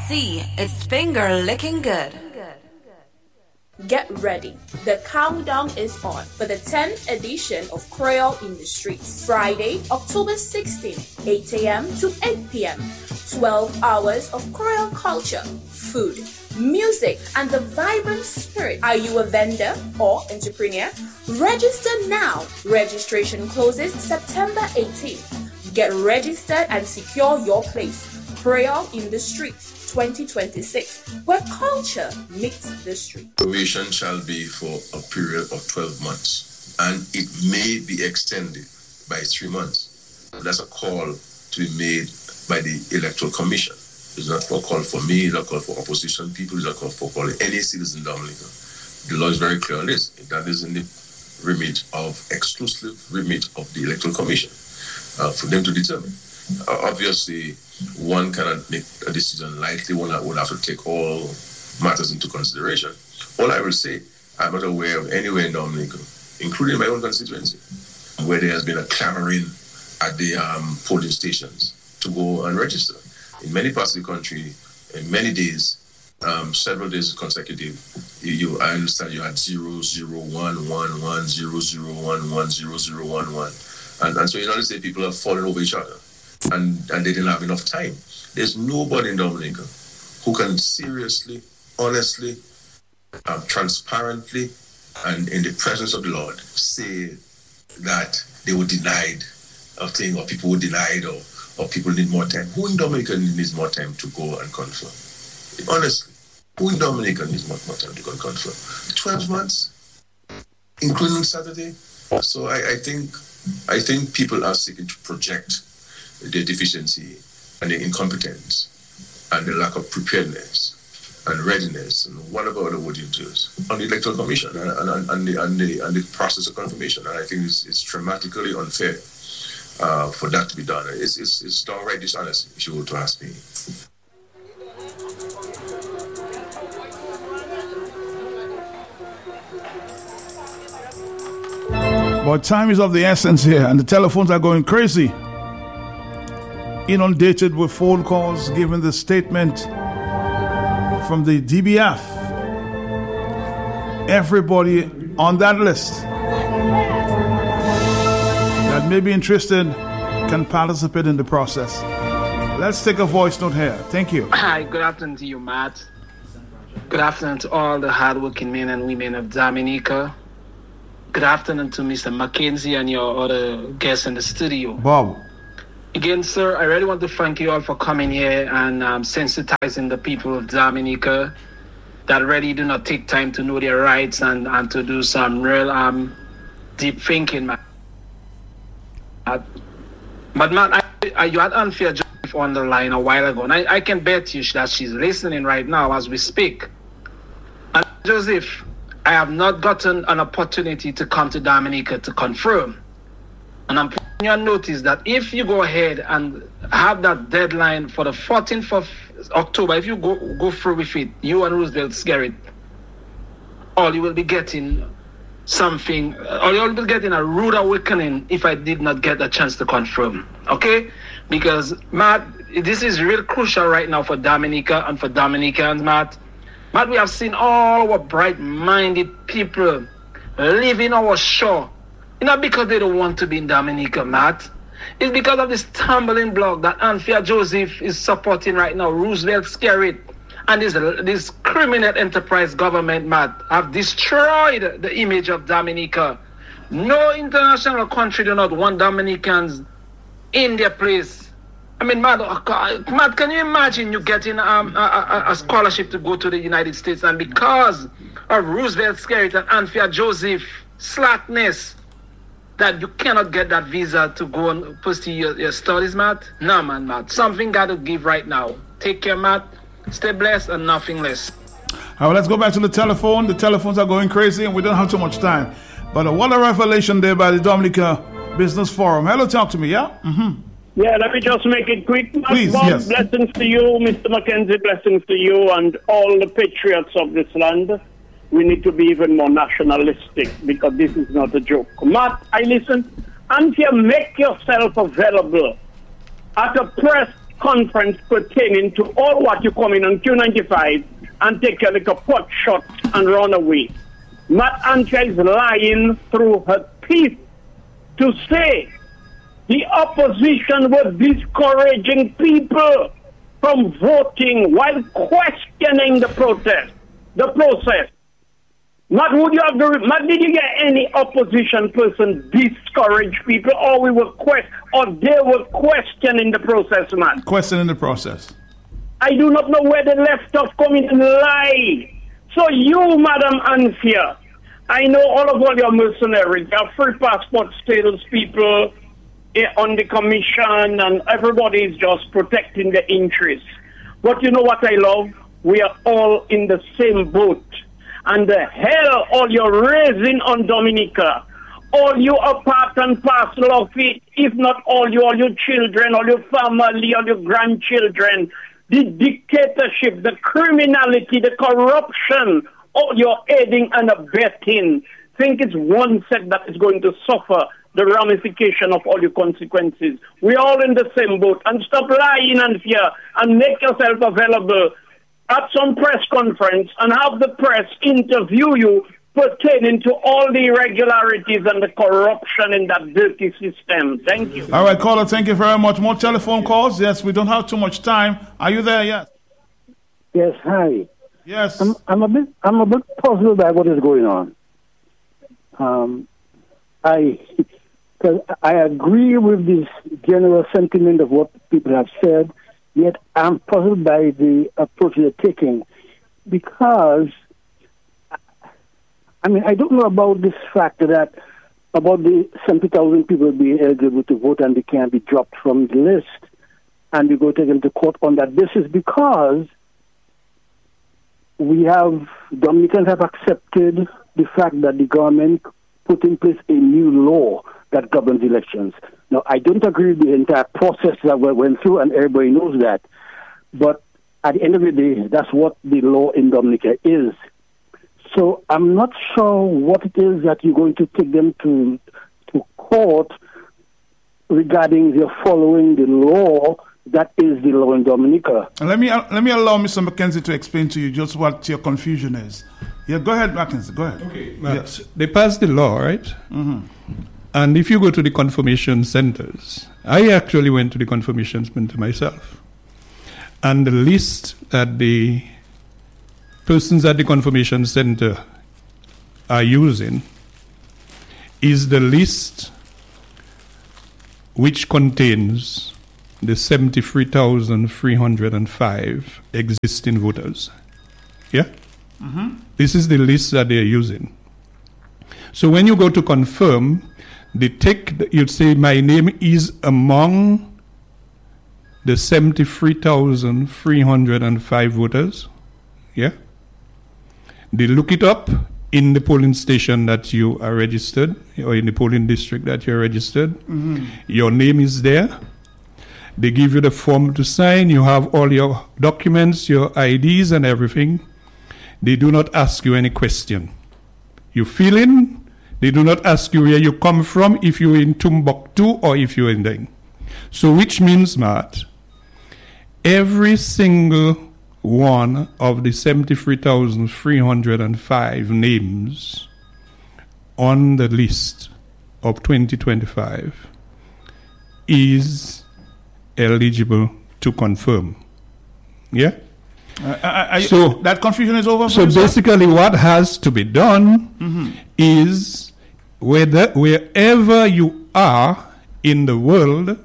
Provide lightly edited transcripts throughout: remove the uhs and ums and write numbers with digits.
see, it's finger licking good. Get ready. The countdown is on for the 10th edition of Creole in the Streets. Friday, October 16th, 8 a.m. to 8 p.m. 12 hours of Creole culture, food, music, and the vibrant spirit. Are you a vendor or entrepreneur? Register now. Registration closes September 18th. Get registered and secure your place. Creole in the Streets 2026, where culture meets the street. Probation shall be for a period of 12 months, and it may be extended by 3 months. That's a call to be made by the Electoral Commission. It's not a call for me, it's not a call for opposition people, it's not a call for any citizen Dominica. The law is very clear on this. That is in the exclusive remit of the Electoral Commission for them to determine. Obviously, one cannot make a decision lightly. One will have to take all matters into consideration. All I will say, I'm not aware of anywhere in Dominica, including my own constituency, where there has been a clamoring at the polling stations to go and register. In many parts of the country, in many days, several days consecutive, I understand you had 00111, 0011, and so you know, say people are falling over each other. And they didn't have enough time. There's nobody in Dominica who can seriously, honestly, transparently, and in the presence of the Lord say that they were denied a thing, or people were denied, or people need more time. Who in Dominica needs more time to go and confirm? Honestly, who in Dominica needs more time to go and confirm? 12 months, including Saturday. So I think people are seeking to project their deficiency and their incompetence and the lack of preparedness and readiness and whatever other word you use on the Electoral Commission and the process of confirmation. And I think it's dramatically unfair for that to be done. It's downright dishonest, if you were to ask me. But time is of the essence here, and the telephones are going crazy. Inundated with phone calls giving the statement from the DBF. Everybody on that list that may be interested can participate in the process. Let's take a voice note here. Thank you. Hi, good afternoon to you, Matt. Good afternoon to all the hardworking men and women of Dominica. Good afternoon to Mr. Mackenzie and your other guests in the studio. Bob. Again, sir, I really want to thank you all for coming here and sensitizing the people of Dominica that really do not take time to know their rights and to do some real deep thinking, man. But, man, you had Unfair Joseph on the line a while ago, and I can bet you that she's listening right now as we speak. And Joseph, I have not gotten an opportunity to come to Dominica to confirm. And I'm putting you on notice that if you go ahead and have that deadline for the 14th of October, if you go through with it, you and Roosevelt Skerrit, all you will be getting something, or you'll be getting a rude awakening if I did not get a chance to confirm. Okay? Because, Matt, this is real crucial right now for Dominica and for Dominicans, Matt. Matt, we have seen all our bright-minded people leaving our shore. Not because they don't want to be in Dominica, Matt. It's because of this stumbling block that Unfair Joseph is supporting right now, Roosevelt Skerrit, and this criminal enterprise government, Matt, have destroyed the image of Dominica. No international country do not want Dominicans in their place. I mean, Matt, can you imagine you getting a scholarship to go to the United States, and because of Roosevelt Skerrit and Unfair Joseph slackness, that you cannot get that visa to go and pursue your studies, Matt? No, man, Matt. Something got to give right now. Take care, Matt. Stay blessed and nothing less. All right, let's go back to the telephone. The telephones are going crazy and we don't have too much time. But what a revelation there by the Dominica Business Forum. Hello, talk to me, yeah? Mm-hmm. Yeah, let me just make it quick. Please, Bob, yes. Blessings to you, Mr. Mackenzie, blessings to you and all the patriots of this land. We need to be even more nationalistic because this is not a joke. Matt, I listen. And you make yourself available at a press conference pertaining to all what you come in on Q95 and take a little pot shot and run away. Matt Antia is lying through her teeth to say the opposition was discouraging people from voting while questioning the process. Matt, would you agree? Matt, did you get any opposition person discourage people, or they were questioning the process, Matt? Questioning the process. I do not know where the left of coming and lie. So you, Madam Anthea, I know all your mercenaries, your free passport status people on the commission, and everybody is just protecting the interests. But you know what I love? We are all in the same boat. And the hell all you're raising on Dominica, all you are part and parcel of it, if not all your children, all your family, all your grandchildren, the dictatorship, the criminality, the corruption, all you're aiding and abetting. Think it's one set that is going to suffer the ramification of all your consequences. We're all in the same boat. And stop lying and fear and make yourself available at some press conference and have the press interview you pertaining to all the irregularities and the corruption in that dirty system. Thank you. All right, caller, thank you very much. More telephone calls? Yes, we don't have too much time. Are you there? Yes. Yes, hi. Yes. I'm a bit puzzled by what is going on. I agree with this general sentiment of what people have said, yet I'm puzzled by the approach they're taking, because, I don't know about this fact that about the 70,000 people being eligible to vote and they can't be dropped from the list, and we go take them to court on that basis, because Dominicans have accepted the fact that the government put in place a new law that governs elections. Now, I don't agree with the entire process that we went through, and everybody knows that. But at the end of the day, that's what the law in Dominica is. So I'm not sure what it is that you're going to take them to court regarding their following the law that is the law in Dominica. Let me allow Mr. McKenzie to explain to you just what your confusion is. Yeah, go ahead, McKenzie. Go ahead. Okay, yes. They passed the law, right? Mm-hmm. And if you go to the confirmation centers, I actually went to the confirmation center myself. And the list that the persons at the confirmation center are using is the list which contains the 73,305 existing voters. Yeah? Mm-hmm. This is the list that they're using. So when you go to confirm, you'd say my name is among the 73,305 voters. Yeah? They look it up in the polling station that you are registered, or in the polling district that you're registered. Mm-hmm. Your name is there. They give you the form to sign. You have all your documents, your IDs and everything. They do not ask you any question. You fill in. They do not ask you where you come from, if you're in Timbuktu or if you're in Deng. So which means, Matt, every single one of the 73,305 names on the list of 2025 is eligible to confirm. Yeah? So that confusion is over. So basically what has to be done is wherever you are in the world,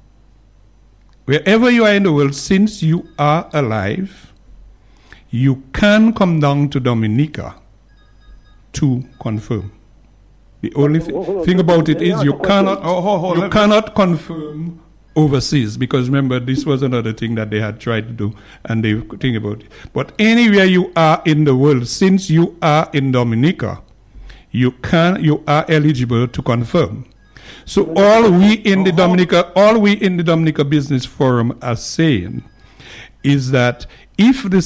since you are alive, you can come down to Dominica to confirm. The only thing about it is you cannot confirm overseas, because remember, this was another thing that they had tried to do, and they think about it. But anywhere you are in the world, since you are in Dominica, you are eligible to confirm. So all we in the Dominica Business Forum are saying is that if the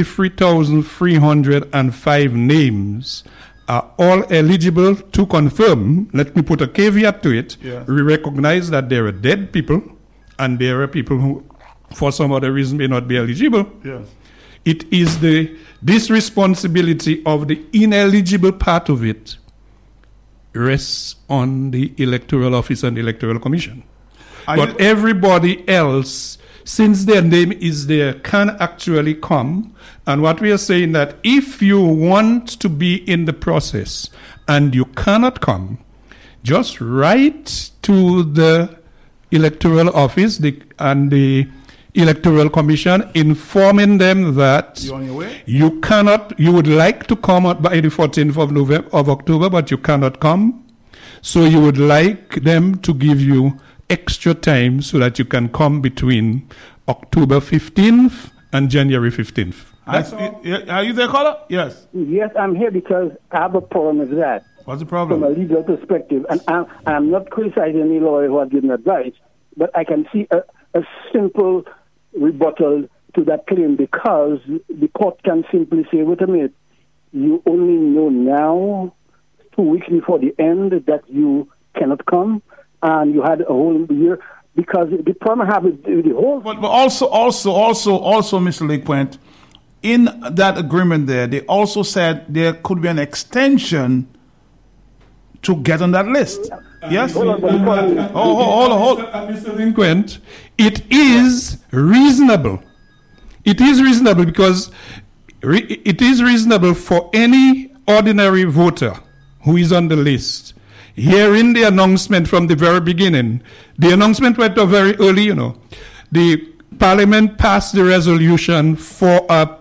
73,305 names are all eligible to confirm, let me put a caveat to it. Yeah. We recognize that there are dead people and there are people who for some other reason may not be eligible. Yes. It is this responsibility of the ineligible part of it rests on the electoral office and the electoral commission. But everybody else, since their name is there, can actually come. And what we are saying that if you want to be in the process and you cannot come, just write to the electoral office and the electoral commission, informing them that you're on your way? you would like to come out by the 14th of October, but you cannot come. So you would like them to give you extra time so that you can come between October 15th and January 15th. Are you there, caller? Yes. Yes, I'm here because I have a problem with that. What's the problem? From a legal perspective, and I'm not criticizing any lawyer who has given advice, but I can see a simple rebuttal to that claim, because the court can simply say, wait a minute, you only know now, 2 weeks before the end, that you cannot come, and you had a whole year, because the problem I have with the whole... But also, Mr. Lakepoint, in that agreement there, they also said there could be an extension to get on that list. Yes? Hold on. Mr. Lakepoint, it is reasonable. It is reasonable because it is reasonable for any ordinary voter who is on the list. Hearing the announcement from the very beginning, the announcement went up very early, The Parliament passed the resolution for a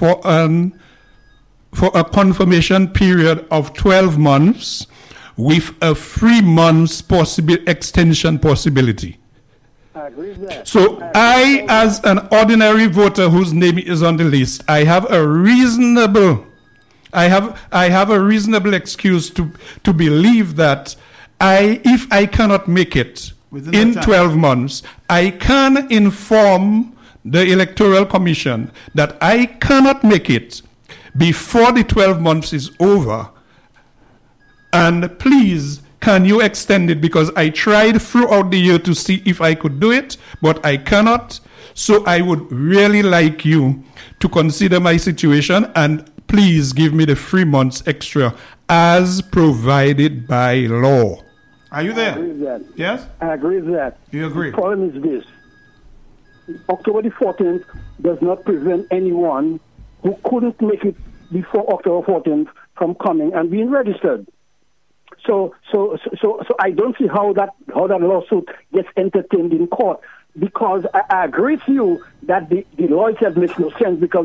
confirmation period of 12 months with a 3 months extension possibility. I agree with that. So I, as an ordinary voter whose name is on the list, I have a reasonable excuse to believe that if I cannot make it in 12 months, I can inform the Electoral Commission that I cannot make it before the 12 months is over. And please, can you extend it? Because I tried throughout the year to see if I could do it, but I cannot. So I would really like you to consider my situation and please give me the 3 months extra as provided by law. Are you there? I agree with that. Yes? I agree with that. You agree? The problem is this. October the 14th does not prevent anyone who couldn't make it before October 14th from coming and being registered. So I don't see how that lawsuit gets entertained in court, because I agree with you that the law itself makes no sense, because